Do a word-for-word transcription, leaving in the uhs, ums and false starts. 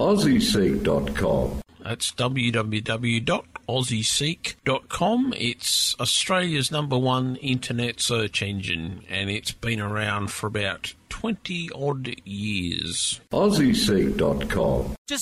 aussie seek dot com. That's w w w dot aussie seek dot com. It's Australia's number one internet search engine, and it's been around for about twenty odd years. aussie seek dot com. Just